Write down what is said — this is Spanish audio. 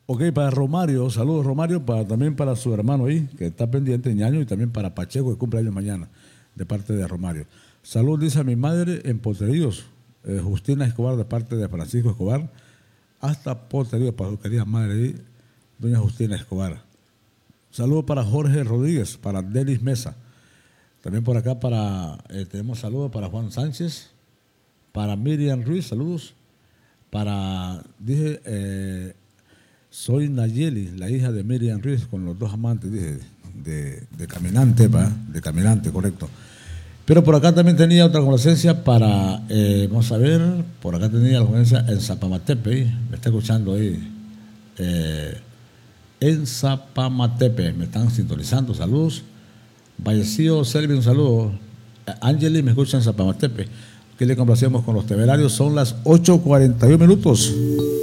Ok, para Romario, saludos Romario, también para su hermano ahí, que está pendiente, ñaño, y también para Pacheco, que cumple años mañana, de parte de Romario. Salud, dice a mi madre en Poteríos, Justina Escobar, de parte de Francisco Escobar, hasta Poteríos, para su querida madre ahí, doña Justina Escobar. Saludos para Jorge Rodríguez, para Denis Mesa. También por acá tenemos saludos para Juan Sánchez, para Miriam Ruiz, saludos. Soy Nayeli, la hija de Miriam Ruiz, con los dos amantes, dije, de Caminante, ¿va? De Caminante, correcto. Pero por acá también tenía otra complacencia vamos a ver, por acá tenía la complacencia en Zapamatepe, me está escuchando ahí. En Zapamatepe, me están sintonizando, saludos. Vallecillo, Selvi, un saludo. Angeli me escucha en Zapamatepe. Que le complacemos con los temerarios, son las 8:41 minutos.